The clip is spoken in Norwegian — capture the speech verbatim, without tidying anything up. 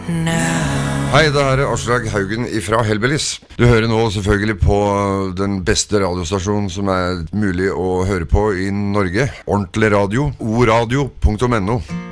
now. Hei, det her er Aslak Haugen ifra Hellbillies. Du hører nå selvfølgelig på den beste radiostasjonen som er mulig å høre på i Norge. Ordentlig radio, oradio punktum no.